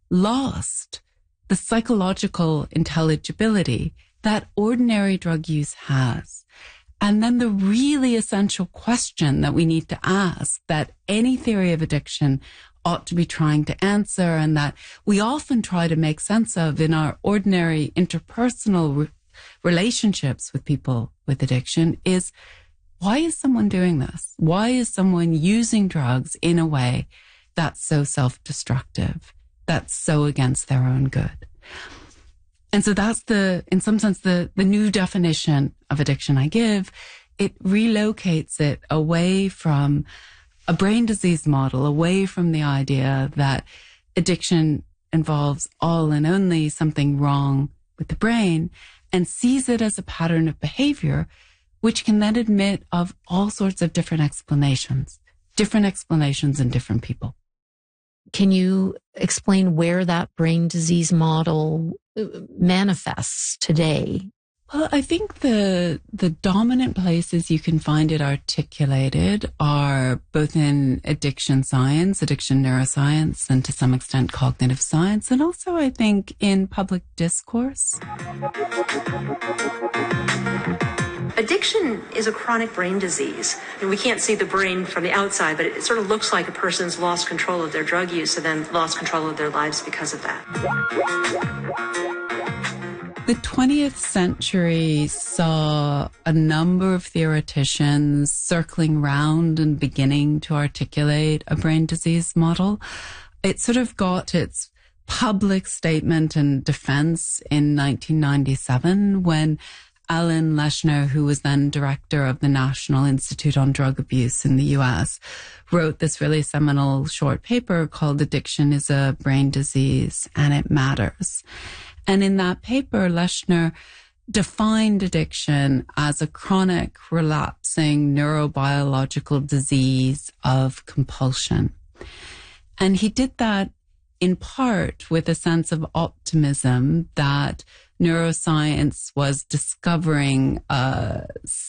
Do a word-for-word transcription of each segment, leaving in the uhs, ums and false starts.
lost the psychological intelligibility that ordinary drug use has. And then the really essential question that we need to ask, that any theory of addiction ought to be trying to answer, and that we often try to make sense of in our ordinary interpersonal re- relationships with people with addiction, is why is someone doing this? Why is someone using drugs in a way that's so self-destructive, that's so against their own good? And so that's the, in some sense, the, the new definition of addiction I give. It relocates it away from a brain disease model, away from the idea that addiction involves all and only something wrong with the brain, and sees it as a pattern of behavior, which can then admit of all sorts of different explanations, different explanations in different people. Can you explain where that brain disease model manifests today? Well, I think the the dominant places you can find it articulated are both in addiction science, addiction neuroscience, and to some extent cognitive science, and also I think in public discourse. Addiction is a chronic brain disease, and we can't see the brain from the outside, but it sort of looks like a person's lost control of their drug use and then lost control of their lives because of that. The twentieth century saw a number of theoreticians circling round and beginning to articulate a brain disease model. It sort of got its public statement and defense in nineteen ninety-seven when Alan Leshner, who was then director of the National Institute on Drug Abuse in the U S, wrote this really seminal short paper called Addiction is a Brain Disease and It Matters. And in that paper, Leshner defined addiction as a chronic, relapsing neurobiological disease of compulsion. And he did that in part with a sense of optimism that neuroscience was discovering a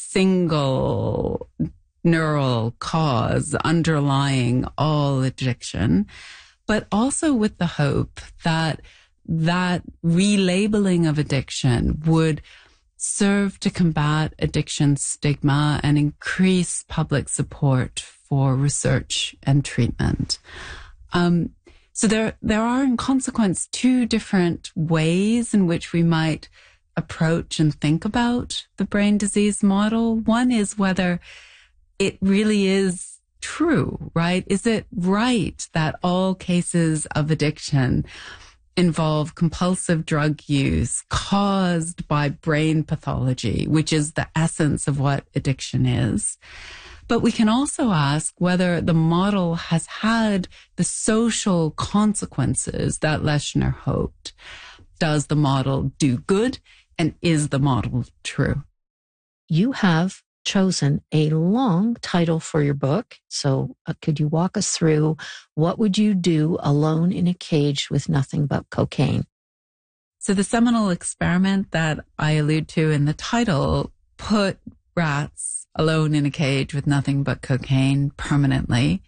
single neural cause underlying all addiction, but also with the hope that that relabeling of addiction would serve to combat addiction stigma and increase public support for research and treatment. Um, so there, there are in consequence two different ways in which we might approach and think about the brain disease model. One is whether it really is true, right? Is it right that all cases of addiction involve compulsive drug use caused by brain pathology, which is the essence of what addiction is? But we can also ask whether the model has had the social consequences that Leshner hoped. Does the model do good? And is the model true? You have chosen a long title for your book. So uh, could you walk us through what would you do alone in a cage with nothing but cocaine? So the seminal experiment that I allude to in the title put rats alone in a cage with nothing but cocaine permanently.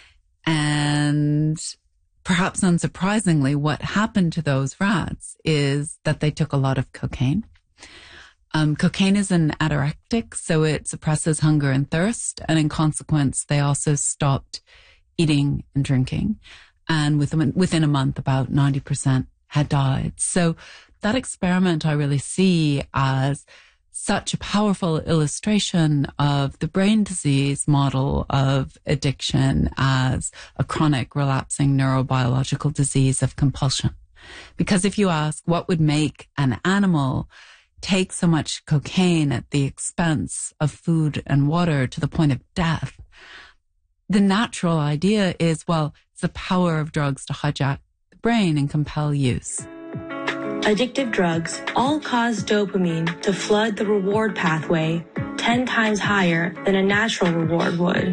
And perhaps unsurprisingly, what happened to those rats is that they took a lot of cocaine. Um, cocaine is an anorectic, so it suppresses hunger and thirst. And in consequence, they also stopped eating and drinking. And within, within a month, about ninety percent had died. So that experiment I really see as such a powerful illustration of the brain disease model of addiction as a chronic relapsing neurobiological disease of compulsion. Because if you ask what would make an animal take so much cocaine at the expense of food and water to the point of death, the natural idea is, well, it's the power of drugs to hijack the brain and compel use. Addictive drugs all cause dopamine to flood the reward pathway ten times higher than a natural reward would.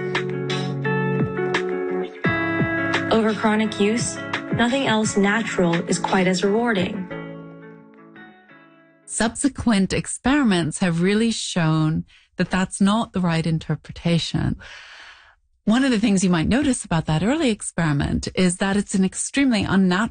Over chronic use, nothing else natural is quite as rewarding. Subsequent experiments have really shown that that's not the right interpretation. One of the things you might notice about that early experiment is that it's an extremely unnatural